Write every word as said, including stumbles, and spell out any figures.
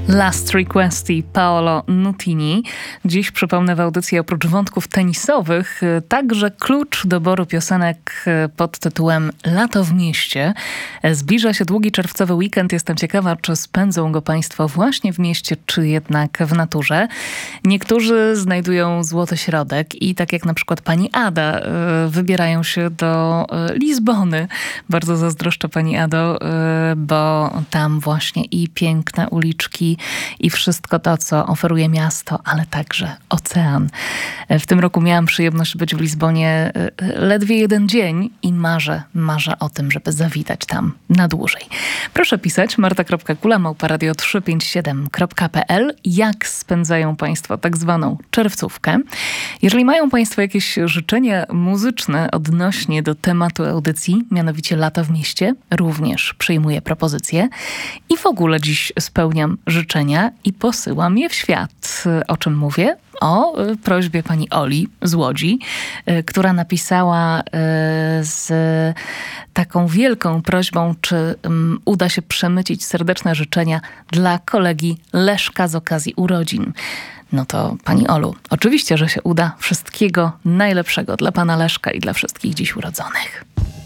Last Request i Paolo Nutini. Dziś, przypomnę, w audycji oprócz wątków tenisowych także klucz doboru piosenek pod tytułem Lato w mieście. Zbliża się długi czerwcowy weekend. Jestem ciekawa, czy spędzą go Państwo właśnie w mieście, czy jednak w naturze. Niektórzy znajdują złoty środek i tak jak na przykład pani Ada wybierają się do Lizbony. Bardzo zazdroszczę pani Ado, bo tam właśnie i piękne uliczki, i wszystko to, co oferuje miasto, ale także ocean. W tym roku miałam przyjemność być w Lizbonie ledwie jeden dzień i marzę, marzę o tym, żeby zawitać tam na dłużej. Proszę pisać marta kropka kula małpa radio trzysta pięćdziesiąt siedem kropka p l. Jak spędzają Państwo tak zwaną czerwcówkę? Jeżeli mają Państwo jakieś życzenia muzyczne odnośnie do tematu audycji, mianowicie Lata w mieście, również przyjmuję propozycje i w ogóle dziś spełniam życzenia i posyłam je w świat. O czym mówię? O prośbie pani Oli z Łodzi, która napisała z taką wielką prośbą, czy uda się przemycić serdeczne życzenia dla kolegi Leszka z okazji urodzin. No to pani Olu, oczywiście, że się uda. Wszystkiego najlepszego dla pana Leszka i dla wszystkich dziś urodzonych.